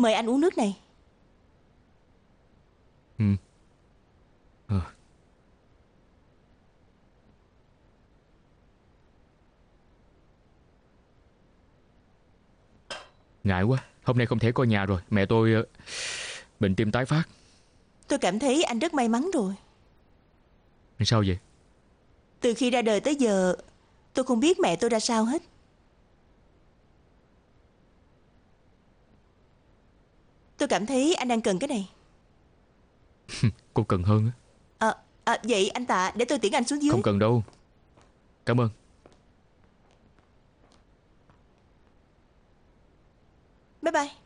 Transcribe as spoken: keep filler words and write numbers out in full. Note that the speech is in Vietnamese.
Mời anh uống nước này. Ừ. À. Ngại quá, hôm nay không thể coi nhà rồi. Mẹ tôi ờ, bệnh tim tái phát. Tôi cảm thấy anh rất may mắn rồi. Sao vậy? Từ khi ra đời tới giờ, tôi không biết mẹ tôi ra sao hết. Tôi cảm thấy anh đang cần cái này. Cô cần hơn á. À, à, vậy anh Tạ, để tôi tiễn anh xuống dưới. Không cần đâu. Cảm ơn. Bye bye.